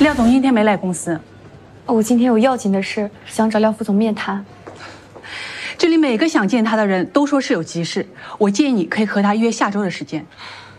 廖总今天没来公司。 我今天有要紧的事，想找廖副总面谈。 这里每个想见他的人都说是有急事，我建议你可以和他约下周的时间。